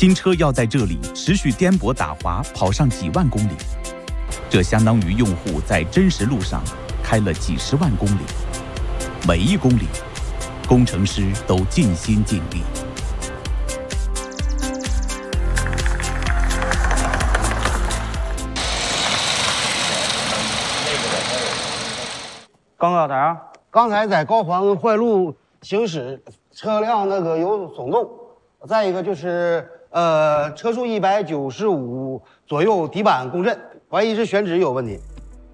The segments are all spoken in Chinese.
新车要在这里持续颠簸打滑，跑上几万公里，这相当于用户在真实路上开了几十万公里，每一公里，工程师都尽心尽力。 刚刚咋样？ 刚才在高环坏路行驶，车辆有松动，再一个就是车速195左右，底板共振，怀疑是选址有问题。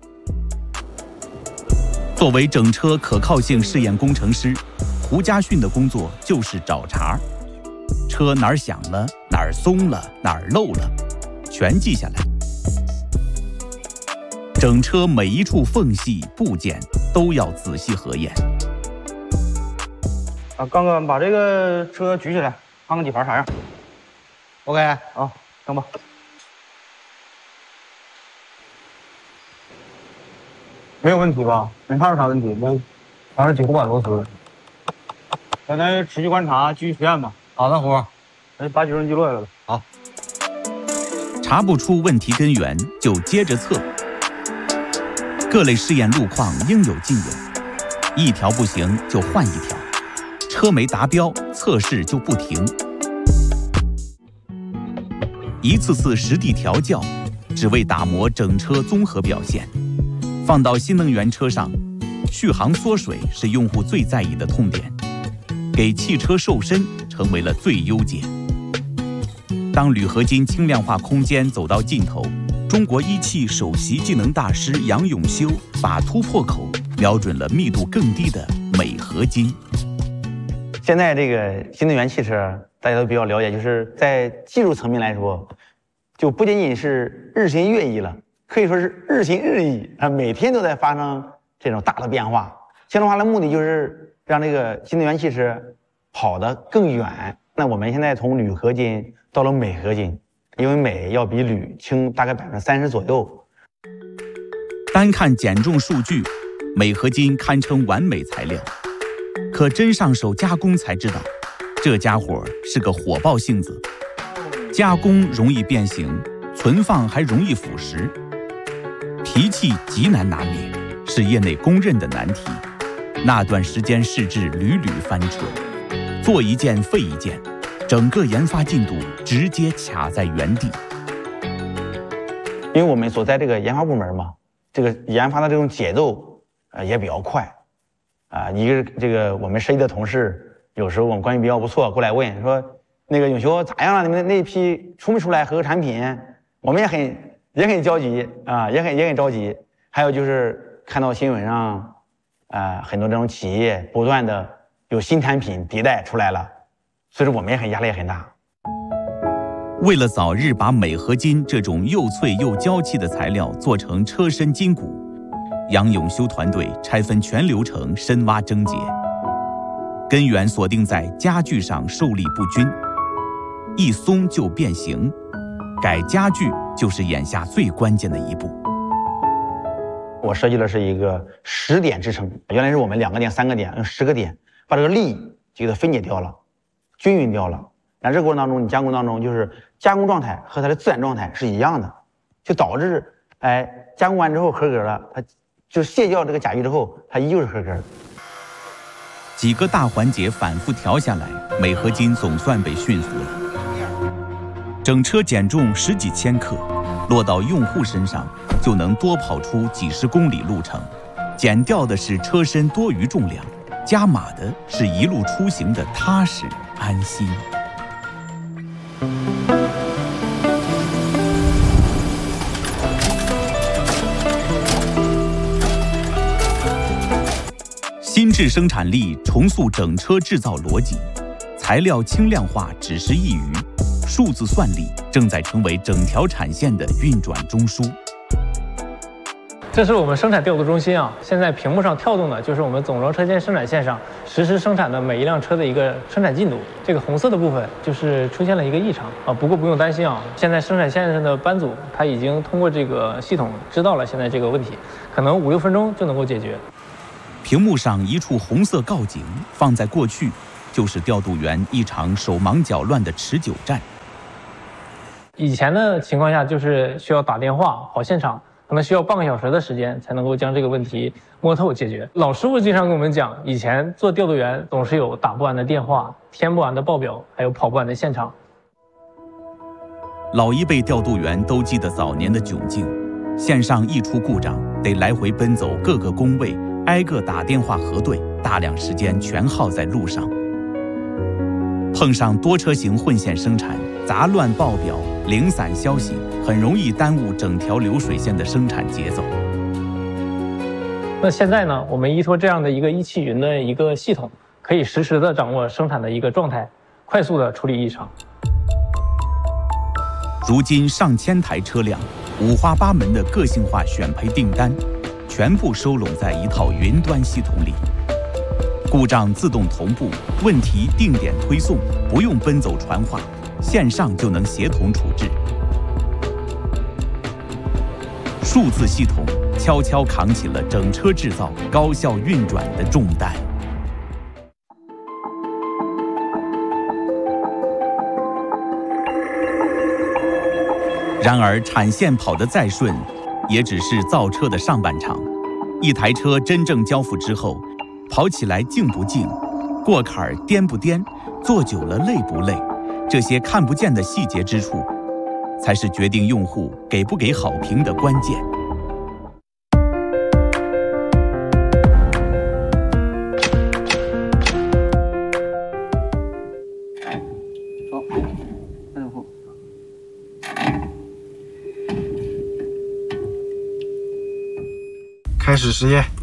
作为整车可靠性试验工程师，胡家训的工作就是找茬，车哪儿响了，哪儿松了，哪儿漏了，全记下来。整车每一处缝隙部件都要仔细核验。 刚刚把这个车举起来，看看底盘啥样。OK 啊，等吧。没有问题吧？没看出啥问题，反正9管螺丝。现在持续观察，继续实验吧。好的，胡。把举重记录下来了。好。 查不出问题根源，就接着测。各类试验路况应有尽有，一条不行就换一条，车没达标，测试就不停。一次次实地调教，只为打磨整车综合表现。放到新能源车上，续航缩水是用户最在意的痛点，给汽车瘦身成为了最优解。当铝合金轻量化空间走到尽头，中国一汽首席技能大师杨永修把突破口瞄准了密度更低的镁合金。 现在这个新能源汽车大家都比较了解，就是在技术层面来说，就不仅仅是日新月异了，可以说是日新日异啊，每天都在发生这种大的变化。轻量化的目的就是让这个新能源汽车跑得更远。那我们现在从铝合金到了镁合金，因为镁要比铝轻大概30%左右。 单看减重数据，镁合金堪称完美材料，可真上手加工才知道，这家伙是个火爆性子，加工容易变形，存放还容易腐蚀，脾气极难拿捏，是业内公认的难题。那段时间试制屡屡翻车，做一件废一件，整个研发进度直接卡在原地。 因为我们所在这个研发部门嘛，这个研发的这种节奏也比较快啊。一个这个我们设计的同事，有时候我们关系比较不错，过来问说，那个永修咋样了？你们那批出没出来合格产品？我们也很焦急啊，也很着急。还有就是看到新闻上很多这种企业不断的有新产品迭代出来了，所以说我们也压力也很大。 为了早日把镁合金这种又脆又娇气的材料做成车身筋骨，杨永修团队拆分全流程深挖症结，根源锁定在家具上受力不均，一松就变形，改家具就是眼下最关键的一步。 我设计的是一个10点支撑，原来是我们2个点3个点，用10个点把这个力就给它分解掉了，均匀掉了。那这个过程当中，你加工当中就是加工状态和它的自然状态是一样的，就导致加工完之后合格了，它就卸掉这个家具之后，它依旧是合格的。 几个大环节反复调下来，镁合金总算被驯服了。整车减重10几千克，落到用户身上就能多跑出几十公里路程，减掉的是车身多余重量，加码的是一路出行的踏实安心。新制生产力重塑整车制造逻辑，材料轻量化只是一隅，数字算力正在成为整条产线的运转中枢。 这是我们生产调度中心啊，现在屏幕上跳动的就是我们总装车间生产线上实时生产的每一辆车的一个生产进度。这个红色的部分就是出现了一个异常啊，不过不用担心啊，现在生产线上的班组他已经通过这个系统知道了现在这个问题，可能5、6分钟就能够解决。 屏幕上一处红色告警，放在过去就是调度员一场手忙脚乱的持久战。 以前的情况下就是需要打电话跑现场，可能需要半个小时的时间才能够将这个问题摸透解决。老师傅经常跟我们讲，以前做调度员总是有打不完的电话、填不完的报表，还有跑不完的现场。 老一辈调度员都记得早年的窘境，线上一出故障，得来回奔走各个工位，挨个打电话核对，大量时间全耗在路上。碰上多车型混线生产，杂乱报表、零散消息，很容易耽误整条流水线的生产节奏。 那现在呢，我们依托这样的一个一汽云的一个系统，可以实时的掌握生产的一个状态，快速的处理异常。 如今上千台车辆，五花八门的个性化选配订单，全部收拢在一套云端系统里。故障自动同步，问题定点推送，不用奔走传话，线上就能协同处置。数字系统悄悄扛起了整车制造高效运转的重担。然而，产线跑得再顺，也只是造车的上半场。一台车真正交付之后，跑起来静不静，过坎儿颠不颠，坐久了累不累，这些看不见的细节之处，才是决定用户给不给好评的关键。 开始实验。